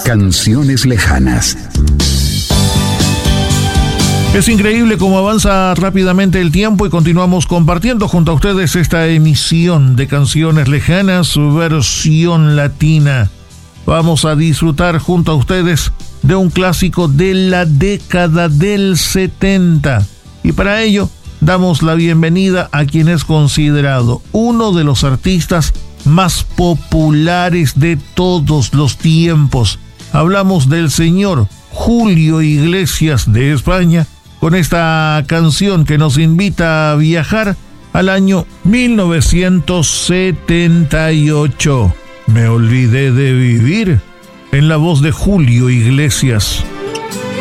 Canciones lejanas. Es increíble cómo avanza rápidamente el tiempo y continuamos compartiendo junto a ustedes esta emisión de Canciones Lejanas, su versión latina. Vamos a disfrutar junto a ustedes de un clásico de la década del 70. Y para ello, damos la bienvenida a quien es considerado uno de los artistas más populares de todos los tiempos. Hablamos del señor Julio Iglesias de España, con esta canción que nos invita a viajar al año 1978. Me olvidé de vivir, en la voz de Julio Iglesias.